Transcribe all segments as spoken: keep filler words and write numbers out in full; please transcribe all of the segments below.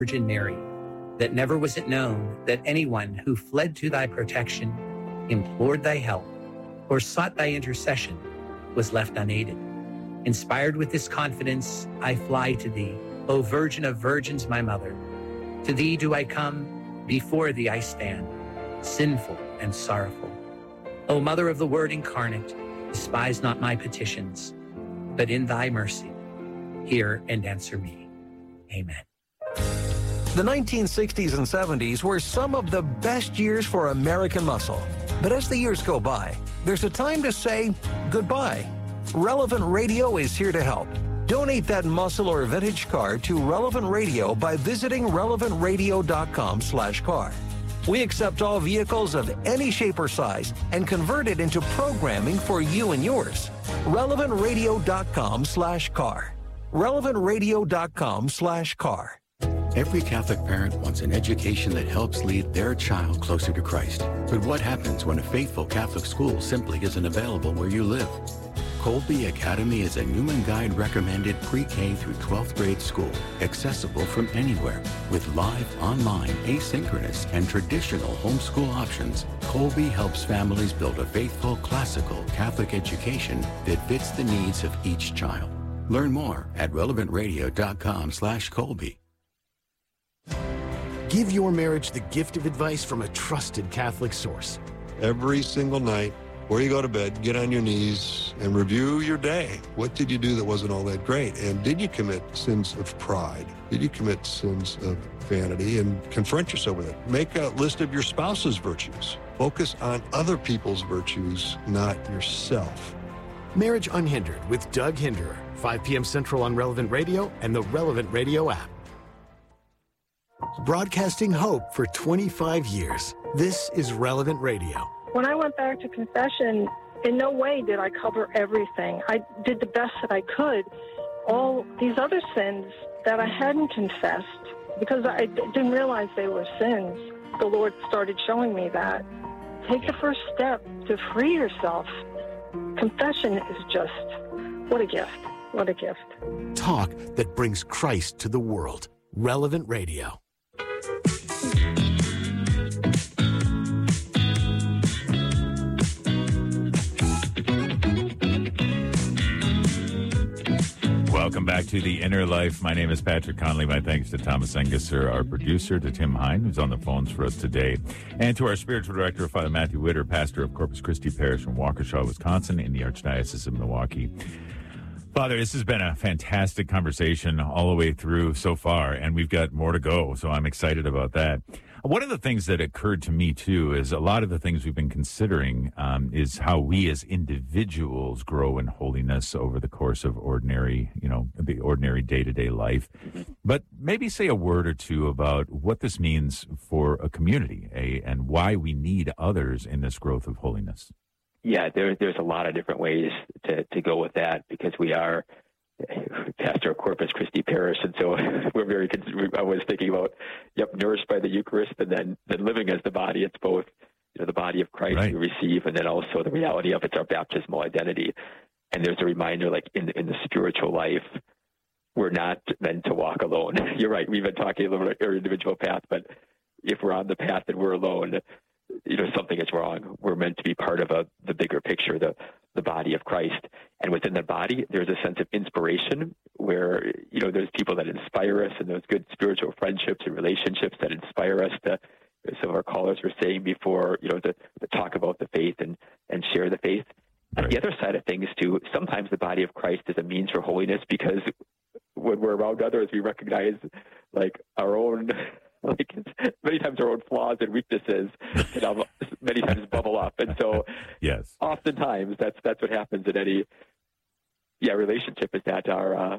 Virgin Mary, that never was it known that anyone who fled to thy protection, implored thy help, or sought thy intercession was left unaided. Inspired with this confidence, I fly to thee, O Virgin of Virgins, my mother. To thee do I come, before thee I stand, sinful and sorrowful. O Mother of the Word incarnate, despise not my petitions, but in thy mercy, hear and answer me. Amen. The nineteen sixties and seventies were some of the best years for American muscle. But as the years go by, there's a time to say goodbye. Relevant Radio is here to help. Donate that muscle or vintage car to Relevant Radio by visiting relevant radio dot com slash car. We accept all vehicles of any shape or size and convert it into programming for you and yours. relevant radio dot com slash car. relevant radio dot com slash car. Every Catholic parent wants an education that helps lead their child closer to Christ. But what happens when a faithful Catholic school simply isn't available where you live? Colby Academy is a Newman Guide recommended pre-K through twelfth grade school, accessible from anywhere. With live, online, asynchronous, and traditional homeschool options, Colby helps families build a faithful, classical Catholic education that fits the needs of each child. Learn more at relevant radio dot com slash Colby. Give your marriage the gift of advice from a trusted Catholic source. Every single night, before you go to bed, get on your knees and review your day. What did you do that wasn't all that great? And did you commit sins of pride? Did you commit sins of vanity? And confront yourself with it. Make a list of your spouse's virtues. Focus on other people's virtues, not yourself. Marriage Unhindered with Doug Hinderer, five p.m. Central on Relevant Radio and the Relevant Radio app. Broadcasting hope for twenty-five years. This is Relevant Radio. When I went back to confession, in no way did I cover everything. I did the best that I could. All these other sins that I hadn't confessed, because I d- didn't realize they were sins, the Lord started showing me that. Take the first step to free yourself. Confession is just, what a gift. What a gift. Talk that brings Christ to the world. Relevant Radio. Welcome back to The Inner Life. My name is Patrick Connolly. My thanks to Thomas Engesser, our producer, to Tim Hine, who's on the phones for us today, and to our spiritual director, Father Matthew Witter, pastor of Corpus Christi Parish in Waukesha, Wisconsin, in the Archdiocese of Milwaukee. Father, this has been a fantastic conversation all the way through so far, and we've got more to go, so I'm excited about that. One of the things that occurred to me, too, is a lot of the things we've been considering um, is how we as individuals grow in holiness over the course of ordinary, you know, the ordinary day-to-day life. But maybe say a word or two about what this means for a community a, and why we need others in this growth of holiness. Yeah, there, there's a lot of different ways to, to go with that, because we are pastor of Corpus Christi Parish, and so we're very. I was thinking about, yep, nourished by the Eucharist, and then, then living as the body. It's both, you know, the body of Christ right. we receive, and then also the reality of it's our baptismal identity. And there's a reminder, like in in the spiritual life, we're not meant to walk alone. You're right. We've been talking a little bit about our individual path, but if we're on the path and we're alone, you know, something is wrong. We're meant to be part of a the bigger picture, the the body of Christ. And within the body, there's a sense of inspiration where, you know, there's people that inspire us, and those good spiritual friendships and relationships that inspire us to, as some of our callers were saying before, you know, to, to talk about the faith and, and share the faith. Right. The other side of things, too, sometimes the body of Christ is a means for holiness, because when we're around others, we recognize, like, our own... Like many times our own flaws and weaknesses can many times bubble up, and so yes, oftentimes that's that's what happens in any yeah relationship, is that our uh,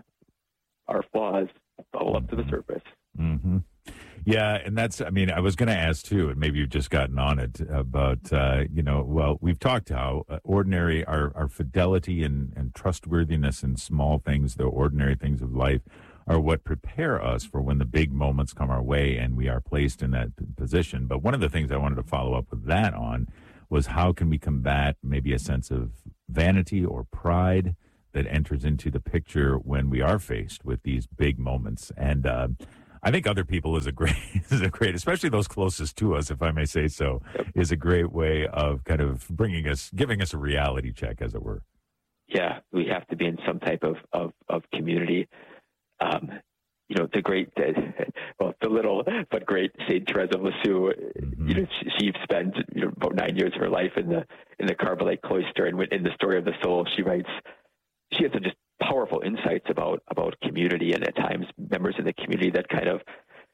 our flaws bubble up to the surface. Mm-hmm. Yeah, and that's, I mean, I was going to ask too, and maybe you've just gotten on it about, uh, you know, well, we've talked how ordinary, our, our fidelity and, and trustworthiness in small things, the ordinary things of life, are what prepare us for when the big moments come our way and we are placed in that position. But one of the things I wanted to follow up with that on was how can we combat maybe a sense of vanity or pride that enters into the picture when we are faced with these big moments. And uh, I think other people is a great, is a great, especially those closest to us, if I may say so, yep. is a great way of kind of bringing us, giving us a reality check, as it were. Yeah, we have to be in some type of, of, of community. Um, you know, the great, well, the little but great Saint Therese of Lisieux, mm-hmm. you know, she, she spent you know, about nine years of her life in the in the Carmelite cloister, and in the Story of the Soul, she writes, she has some just powerful insights about about community, and at times members in the community that kind of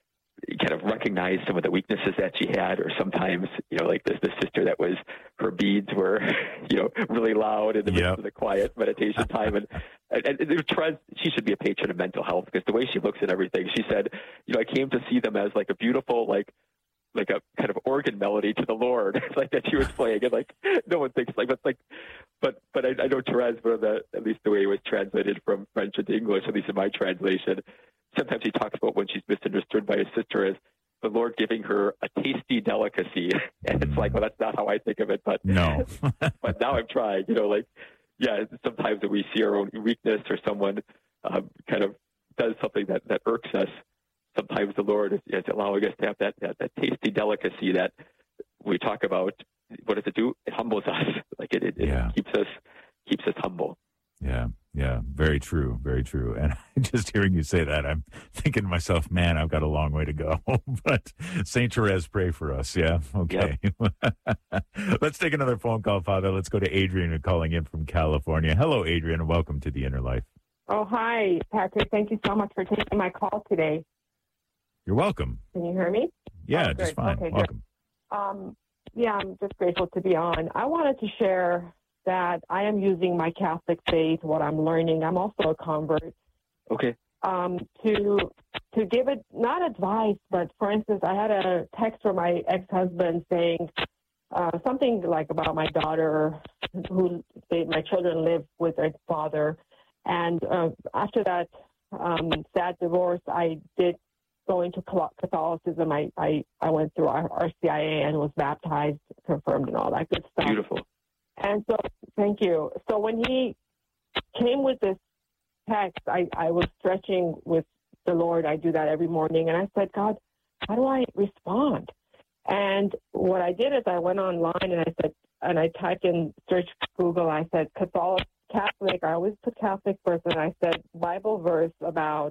kind of recognize some of the weaknesses that she had, or sometimes, you know, like this the sister that was, her beads were, you know, really loud in the midst yep. of the quiet meditation time. And, and, and Therese, she should be a patron of mental health, because the way she looks at everything, she said, you know, I came to see them as like a beautiful, like, like a kind of organ melody to the Lord, like that she was playing. And like, no one thinks like, but like, but, but I, I know Therese, one of the, at least the way it was translated from French into English, at least in my translation, sometimes he talks about when she's misunderstood by his sister as the Lord giving her a tasty delicacy. And it's like, well, that's not how I think of it, but no, but now I'm trying, you know, like, yeah, sometimes when we see our own weakness or someone um, kind of does something that, that irks us, sometimes the Lord is, is allowing us to have that, that, that tasty delicacy that we talk about. What does it do? It humbles us. Like it, it, yeah. it keeps us, keeps us humble. Yeah, yeah, very true, very true. And just hearing you say that, I'm thinking to myself, man, I've got a long way to go. But Saint Therese, pray for us, yeah? Okay. Yep. Let's take another phone call, Father. Let's go to Adrian, calling in from California. Hello, Adrian, and welcome to The Inner Life. Oh, hi, Patrick. Thank you so much for taking my call today. You're welcome. Can you hear me? Yeah, oh, just fine. Okay, welcome. Good. Um, yeah, I'm just grateful to be on. I wanted to share that I am using my Catholic faith, what I'm learning. I'm also a convert. Okay. Um, to to give it, not advice, but for instance, I had a text from my ex-husband saying uh, something like about my daughter, who they, my children live with their father. And uh, after that um, sad divorce, I did go into Catholicism. I, I, I went through our R C I A and was baptized, confirmed, and all that good stuff. Beautiful. And so, thank you. So when he came with this text, I, I was stretching with the Lord. I do that every morning. And I said, God, how do I respond? And what I did is I went online and I said, and I typed in search Google, I said, Catholic, Catholic, I always put Catholic first, and I said, Bible verse about,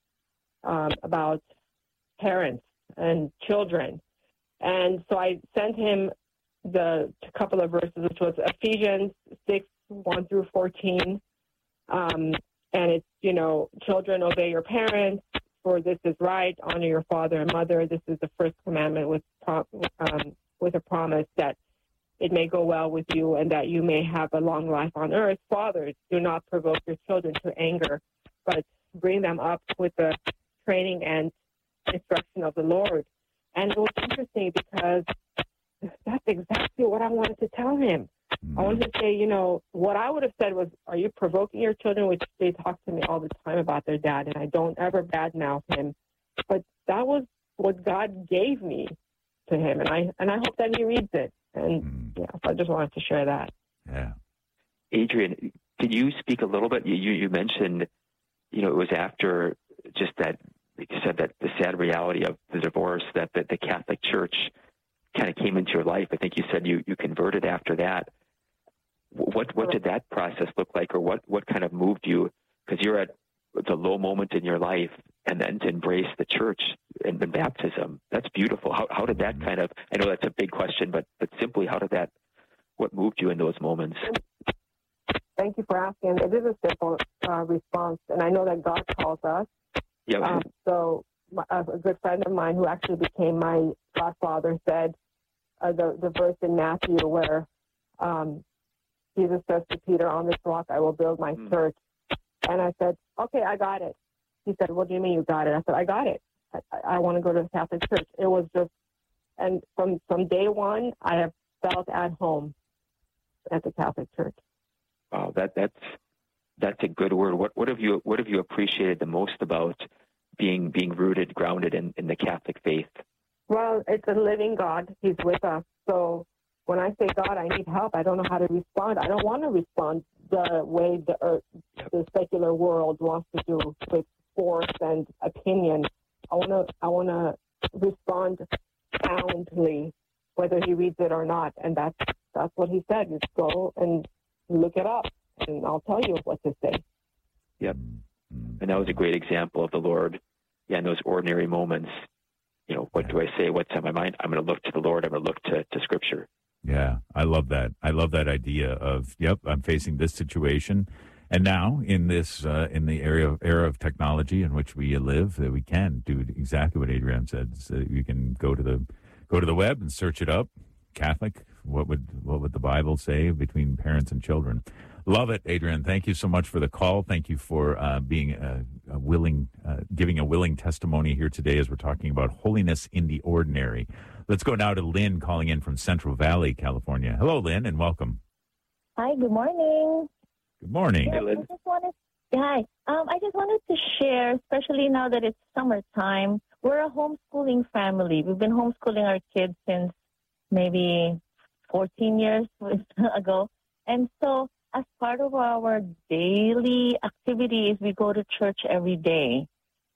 um, about parents and children. And so I sent him the couple of verses, which was Ephesians six, one through fourteen. Um, and it's, you know, children, obey your parents, for this is right. Honor your father and mother. This is the first commandment with, um, with a promise that it may go well with you and that you may have a long life on earth. Fathers, do not provoke your children to anger, but bring them up with the training and instruction of the Lord. And it was interesting because that's exactly what I wanted to tell him. Mm-hmm. I wanted to say, you know, what I would have said was, are you provoking your children? Which they talk to me all the time about their dad, and I don't ever badmouth him. But that was what God gave me to him, and I and I hope that he reads it. And mm-hmm. yeah, so I just wanted to share that. Yeah. Adrian, can you speak a little bit? You you mentioned, you know, it was after just that, like you said, that the sad reality of the divorce, that the, the Catholic Church kind of came into your life. I think you said you, you converted after that. What what did that process look like, or what, what kind of moved you? Because you're at the low moment in your life, and then to embrace the church and the baptism. That's beautiful. How how did that kind of, I know that's a big question, but but simply, how did that, what moved you in those moments? Thank you for asking. It is a simple uh, response, and I know that God calls us. Yeah. Um, so a good friend of mine who actually became my godfather said uh, the, the verse in Matthew where um, Jesus says to Peter, on this rock I will build my mm. church. And I said, okay, I got it. He said, what do you mean you got it? I said, I got it. I, I want to go to the Catholic Church. It was just, and from, from day one, I have felt at home at the Catholic Church. Wow, that that's that's a good word. What what have you what have you appreciated the most about being being rooted, grounded in, in the Catholic faith? Well, it's a living God. He's with us. So when I say, God, I need help, I don't know how to respond. I don't want to respond the way the earth, the secular world wants to do, with force and opinion. I want to I want to respond soundly, whether he reads it or not. And that's that's what he said. Just go and look it up, and I'll tell you what to say. Yep. And that was a great example of the Lord. Yeah, in those ordinary moments, you know, what do I say? What's on my mind? I'm going to look to the Lord. I'm going to look to, to Scripture. Yeah, I love that. I love that idea of, yep, I'm facing this situation. And now in this, uh, in the area of, era of technology in which we live, that we can do exactly what Adrienne said. So you can go to the, go to the web and search it up. Catholic, what would, what would the Bible say between parents and children? Love it, Adrienne. Thank you so much for the call. Thank you for uh, being a, a willing, uh, giving a willing testimony here today as we're talking about holiness in the ordinary. Let's go now to Lynn calling in from Central Valley, California. Hello, Lynn, and welcome. Hi, good morning. Good morning. Yes, I just wanted, hi. Um, I just wanted to share, especially now that it's summertime, we're a homeschooling family. We've been homeschooling our kids since maybe fourteen years ago. And so as part of our daily activities, we go to church every day.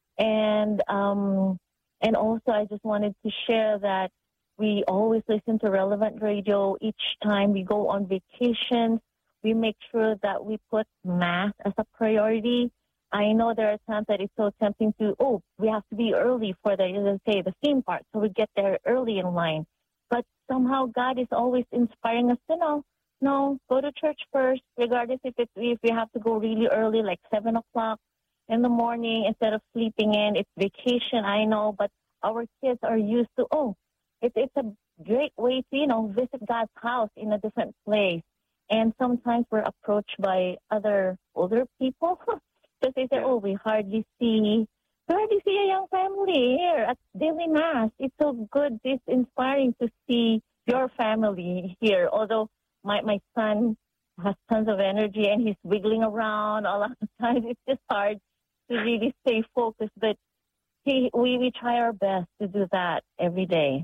And um, and also I just wanted to share that we always listen to Relevant Radio each time we go on vacations. We make sure that we put Mass as a priority. I know there are times that it's so tempting to, oh, we have to be early for the, let's say, the theme park, so we get there early in line. But somehow God is always inspiring us to know, no, go to church first, regardless if it's, if we have to go really early, like seven o'clock in the morning instead of sleeping in. It's vacation, I know, but our kids are used to, oh, it's it's a great way to, you know, visit God's house in a different place. And sometimes we're approached by other older people because they say, oh, we hardly see, we hardly see a young family here at daily Mass. It's so good. It's inspiring to see your family here. Although my, my son has tons of energy and he's wiggling around all the time. It's just hard to really stay focused. But he, we, we try our best to do that every day.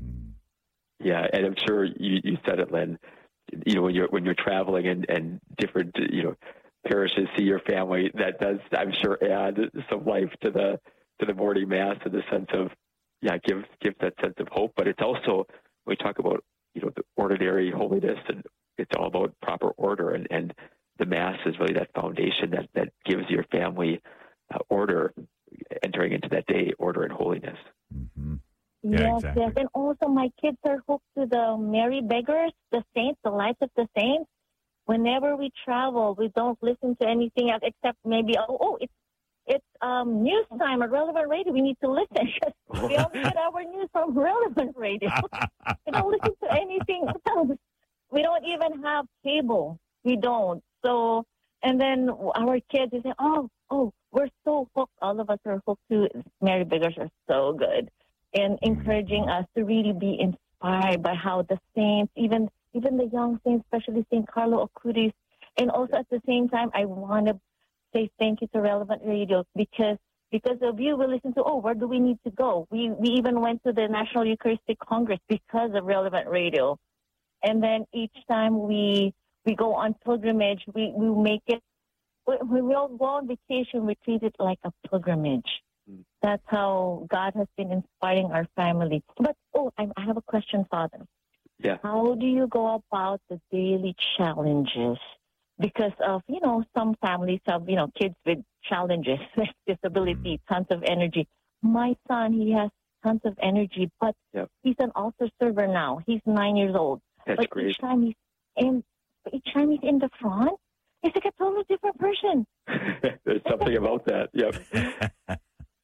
Yeah, and I'm sure you, you said it, Lynn. You know, when you're when you're traveling and, and different, you know, parishes see your family, that does, I'm sure, add some life to the to the morning Mass in the sense of, yeah, give give that sense of hope. But it's also, when we talk about, you know, the ordinary holiness, and it's all about proper order, and, and the Mass is really that foundation that, that gives your family uh, order, entering into that day, order and holiness. Mm-hmm. Yeah, yes, exactly. yes. And also my kids are hooked to the Mary Beggars, the saints, the lives of the saints. Whenever we travel, we don't listen to anything else except maybe, oh, oh it's it's um, news time at Relevant Radio. We need to listen. We only get our news from Relevant Radio. We don't listen to anything else. We don't even have cable. We don't. So, and then our kids, they say, oh, oh, we're so hooked. All of us are hooked to Mary Beggars are so good. And encouraging us to really be inspired by how the saints, even even the young saints, especially Saint Carlo Acutis, and also at the same time, I want to say thank you to Relevant Radio because because of you, we listen to, oh, where do we need to go? We we even went to the National Eucharistic Congress because of Relevant Radio, and then each time we we go on pilgrimage, we we make it. When we all go on vacation, we treat it like a pilgrimage. That's how God has been inspiring our family. But, oh, I, I have a question, Father. Yeah. How do you go about the daily challenges? Because of, you know, some families have, you know, kids with challenges, like disability, tons of energy. My son, he has tons of energy, but yep. he's an altar server now. He's nine years old. That's but great. Each time he's in, each time he's in the front, he's like a totally different person. There's something about that. Yep.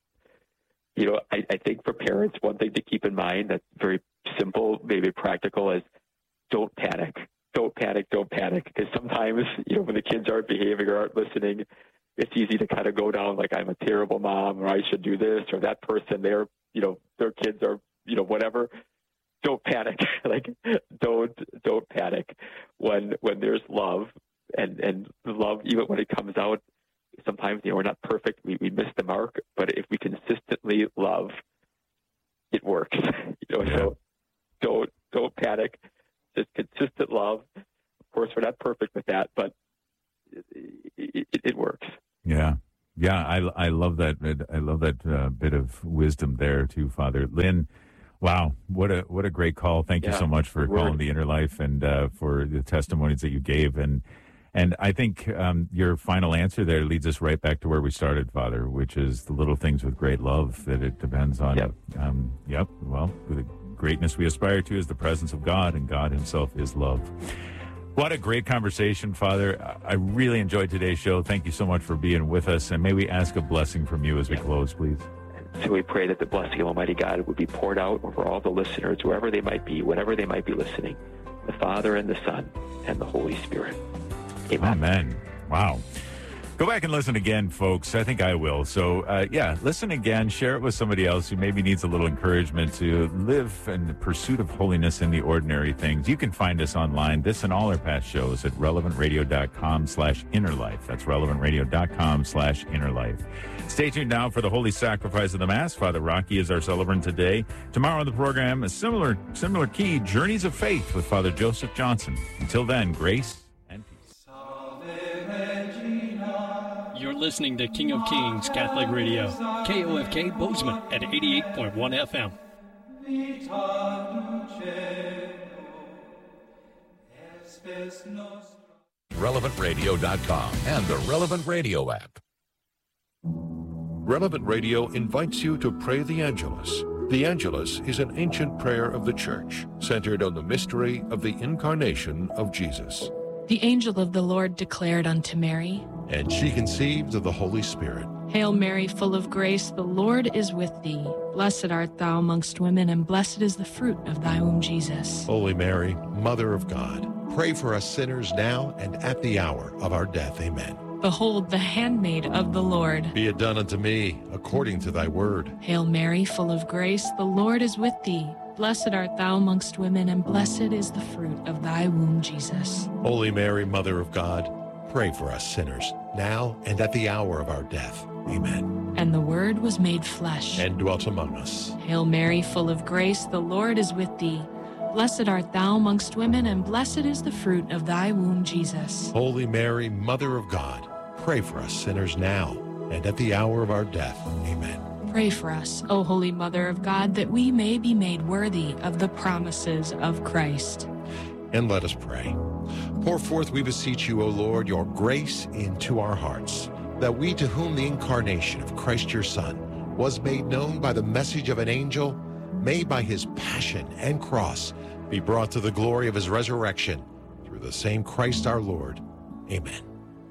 You know, I, I think for parents, one thing to keep in mind that's very simple, maybe practical, is don't panic. Don't panic, don't panic. Because sometimes, you know, when the kids aren't behaving or aren't listening, it's easy to kind of go down like I'm a terrible mom or I should do this or that person, their, you know, their kids are, you know, whatever. Don't panic. Like, don't, don't panic when, when there's love and, and love, even when it comes out. Sometimes, you know, we're not perfect. We, we miss the mark. But if we consistently love, it works. You know, yeah. So don't don't panic. Just consistent love. Of course, we're not perfect with that, but it, it, it works. Yeah. Yeah, I, I love that. I love that uh, bit of wisdom there too, Father. Lynn, wow, what a what a great call. Thank yeah, you so much for calling the Inner Life and uh, for the testimonies that you gave. And and I think um, your final answer there leads us right back to where we started, Father, which is the little things with great love that it depends on. Yep. Um, yep. Well, the greatness we aspire to is the presence of God, and God himself is love. What a great conversation, Father. I really enjoyed today's show. Thank you so much for being with us. And may we ask a blessing from you as we close, please. So we pray that the blessing of Almighty God would be poured out over all the listeners, wherever they might be, whenever they might be listening, the Father and the Son and the Holy Spirit. Amen. Amen. Wow. Go back and listen again, folks. I think I will. So, uh, yeah, listen again. Share it with somebody else who maybe needs a little encouragement to live in the pursuit of holiness in the ordinary things. You can find us online, this and all our past shows, at relevantradio.com slash innerlife. That's relevantradio.com slash innerlife. Stay tuned now for the Holy Sacrifice of the Mass. Father Rocky is our celebrant today. Tomorrow on the program, a similar, similar key, Journeys of Faith with Father Joseph Johnson. Until then, grace and peace. You're listening to King of Kings Catholic Radio, K O F K Bozeman at eighty-eight point one F M. relevant radio dot com and the Relevant Radio app. Relevant Radio invites you to pray the Angelus. The Angelus is an ancient prayer of the Church, centered on the mystery of the incarnation of Jesus. The angel of the Lord declared unto Mary, and she conceived of the Holy Spirit. Hail Mary, full of grace, the Lord is with thee. Blessed art thou amongst women, and blessed is the fruit of thy womb, Jesus. Holy Mary, Mother of God, pray for us sinners now and at the hour of our death. Amen. Behold, the handmaid of the Lord. Be it done unto me according to thy word. Hail Mary, full of grace, the Lord is with thee. Blessed art thou amongst women, and blessed is the fruit of thy womb, Jesus. Holy Mary, Mother of God, pray for us sinners, now and at the hour of our death. Amen. And the Word was made flesh, and dwelt among us. Hail Mary, full of grace, the Lord is with thee. Blessed art thou amongst women, and blessed is the fruit of thy womb, Jesus. Holy Mary, Mother of God, pray for us sinners now and at the hour of our death. Amen. Pray for us, O Holy Mother of God, that we may be made worthy of the promises of Christ. And let us pray. Pour forth, we beseech you, O Lord, your grace into our hearts, that we, to whom the incarnation of Christ your Son was made known by the message of an angel, may by his passion and cross be brought to the glory of his resurrection, through the same Christ our Lord. Amen.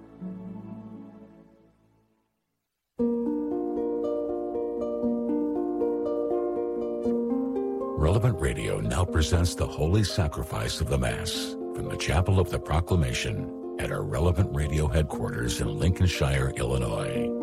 Relevant Radio now presents the Holy Sacrifice of the Mass from the Chapel of the Proclamation at our Relevant Radio headquarters in Lincolnshire, Illinois.